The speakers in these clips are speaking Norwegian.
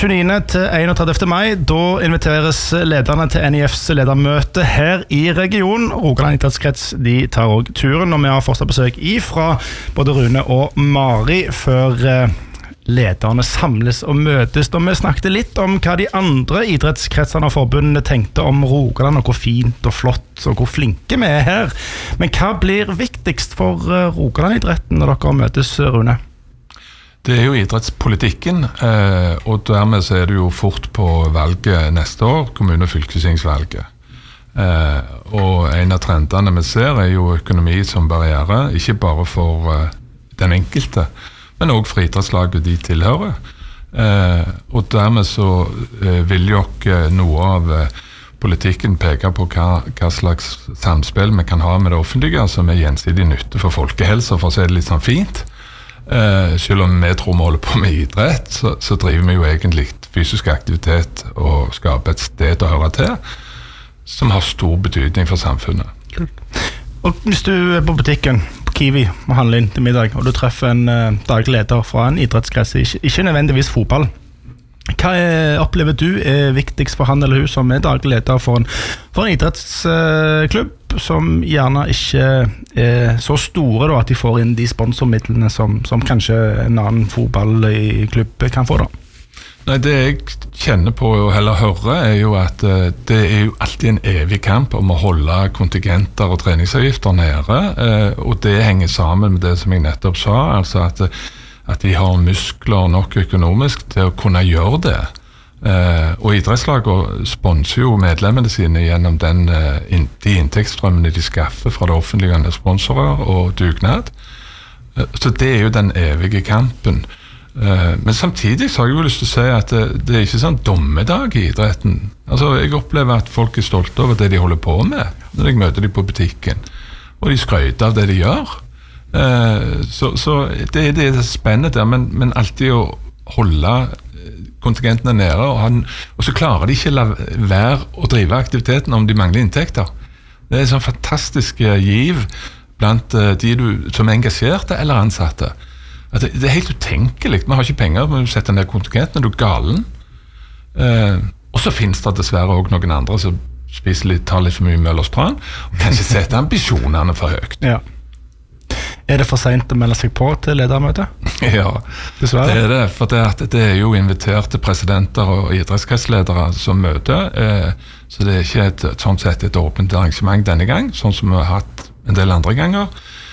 29. til 31. mai, da inviteres lederne til NIFs ledermøte her i regionen. Rogaland idrettskrets, de tar også turen, og vi har fortsatt besøk fra både Rune og Mari før lederne samles og møtes. Og vi snakket litt om hva de andre idrettskretsene og forbundene tenkte om Rogaland, og hvor fint og flott og hvor flinke vi her. Men hva blir viktigst for Rogaland-idretten når dere møtes, Rune? Det jo idrettspolitikken, og dermed så det jo fort på valget neste år, kommune- og fylkestingsvalget. Og en av trendene vi ser jo økonomi som barriere, ikke bare for den enkelte, men også for idrettslaget de tilhører. Og dermed så vil jo noe av politikken peke på hva slags samspill vi kan ha med det offentlige, som gjensidig nytte for folkehelse, for å si det litt sånn fint. Selv om vi tror vi holder på med idrett, så driver vi jo egentlig fysisk aktivitet og skaper et sted å høre til, som har stor betydning for samfunnet. Og hvis du på butikken, på Kiwi, og handler inn til middag, og du treffer en daglig leder fra en idrettskrets, ikke nødvendigvis fotball, hva opplever du viktigst for han eller hun som daglig leder for en idrettsklubb, som gjerne ikke så store da, at de får inn de sponsormidlene som kanskje en annen fotballklubb kan få da? Nei, det jeg kjenner på og heller hører jo at det jo alltid en evig kamp om å holde kontingenter og treningsavgifter nede, og det henger sammen med det som jeg nettopp sa, altså at de har muskler nok økonomisk til å kunne gjøre det. Og idrettslaget sponser jo medlemmene sine gjennom de inntektsstrømmene de skaffer fra det offentlige sponsorer og dugnad. Så det jo den evige kampen. Men samtidig så har jeg jo lyst til å si at det ikke sånn dommedag i idretten. Altså, jeg opplever at folk stolte over det de holder på med når jeg møter dem på butikken, og de skryter av det de gjør. Så det det spennende der, men alltid å holde kontingentene nede, og så klarer de ikke la være å drive aktiviteten om de mangler inntekter. Det en sånn fantastisk giv blant de som engasjerte eller ansatte. At det helt utenkelig. Vi har ikke penger, men vi setter ned kontingentene, du galen. Og så finnes det dessverre også noen andre som tar litt for mye møllerstran, og kanskje setter ambisjonene for høyt. Ja. Det for sent å melde seg på til ledermøte? Ja, dessverre. Det det, for det jo inviterte presidenter og idrettskretsledere som møter, så det ikke sånn sett et åpent arrangement denne gang, sånn som vi har hatt en del andre ganger.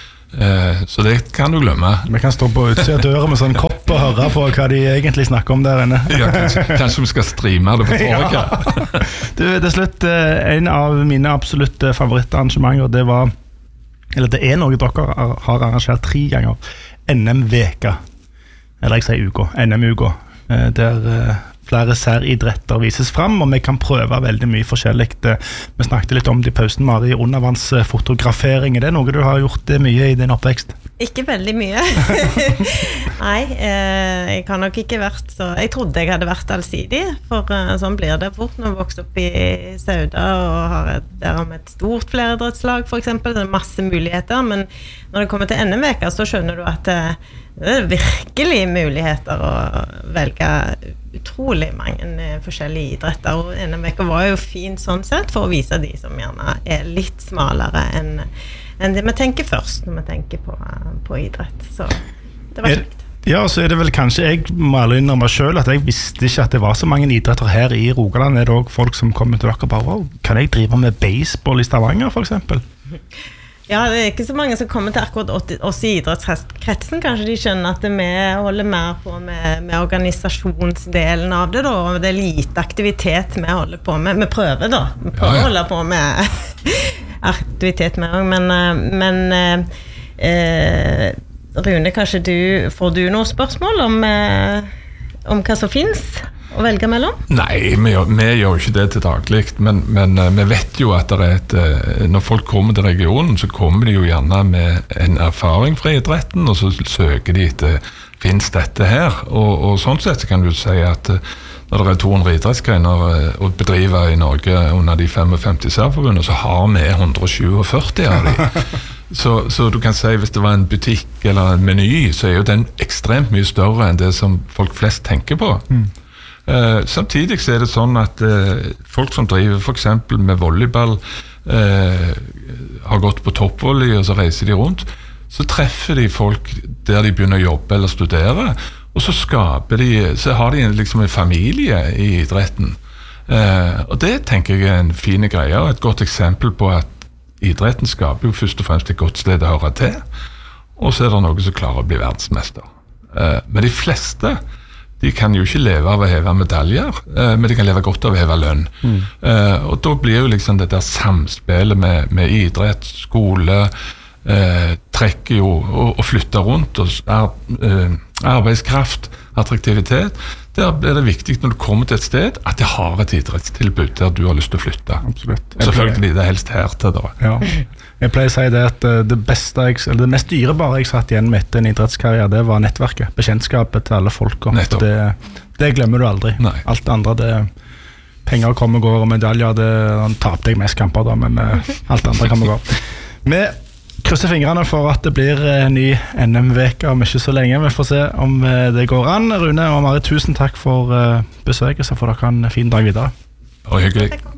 Så det kan du glemme. Vi kan stå på utsida av døra med sånn kopp og høre på hva de egentlig snakker om der inne. Ja, kanskje vi skal streame det på torget. Ja. Du, til slutt, en av mine absolutte favorittarrangementer, det noe dere har arrangert 3 ganger. NM-veka, eller jeg sier uka, NM-uka, der flere særidretter vises fram, og vi kan prøve veldig mye forskjellig. Vi snakket litt om det i pausen, Mari, undervannsfotografering. Det noe du har gjort mye i din oppvekst? Ikke veldig mye. Nei, jeg kan nok ikke vært så... Jeg trodde jeg hadde vært allsidig, for sånn blir det fort når jeg vokste opp i Sauda og har et stort fleridrettslag, for eksempel. Det masse muligheter, men når det kommer til NM-veka, så skjønner du at det virkelig muligheter å velge utrolig mange forskjellige idretter, og NM-veka var jo fint sånn sett for å vise de som gjerne litt smalere enn det vi tenker først når vi tenker på idrett. Så det var kjekt. Ja, så det vel kanskje, jeg må ærlig innrømme selv at jeg visste ikke at det var så mange idretter her i Rogaland. Det også folk som kommer til dere bare, wow, kan jeg drive med baseball i Stavanger for eksempel? Ja, det ikke så mange som kommer til akkurat oss i idrettskretsen. Kanskje de skjønner at vi holder mer på med organisasjonsdelen av det da, og det lite aktivitet vi holder på med. Vi prøver da, å holde på med aktivitet med, men Rune, kanskje får du noen spørsmål om hva som finnes å velge mellom? Nei, vi gjør ikke det til daglig, men vi vet jo at når folk kommer til regionen, så kommer de jo gjerne med en erfaring fra idretten, og så søker de etter, finnes dette her? Og sånn sett kan du si at når det 200 idrettsgreiner å bedrive i Norge under de 55 særforbundene, så har vi 147 av de. Så du kan si, hvis det var en butikk eller en meny, så jo den ekstremt mye større enn det som folk flest tenker på. Samtidig så det sånn at folk som driver for eksempel med volleyball, har gått på toppvolley, og så reiser de rundt, så treffer de folk der de begynner å jobbe eller studere, og så har de liksom en familie i idretten. Og det tenker jeg en fin greie, og et godt eksempel på at idretten skaper jo først og fremst et godt sted å høre til, og så det noen som klarer å bli verdensmester. Men de fleste, de kan jo ikke leve av å heve medaljer, men de kan leve godt av å heve lønn. Og da blir jo liksom det der samspillet med idrett, skole, trekker jo og flytter rundt, og arbeidskraft, attraktivitet. Der blir det viktig når du kommer til et sted, at det har et idrettstilbud der du har lyst til å flytte. Absolutt. Selvfølgelig, det helst her til da. Ja. Jeg pleier å si det at det mest dyrebare jeg satt igjen med etter en idrettskarriere, det var nettverket, bekjentskapet til alle folk. Det glemmer du aldri. Nei. Alt det andre, penger kommer og går, og medaljer, det tapte jeg mest kamper da, men alt det andre kommer og går. Vi krysser fingrene for at det blir ny NM-veke om ikke så lenge. Vi får se om det går an. Rune og Marit, tusen takk for besøket, så får dere en fin dag videre. Og hyggelig.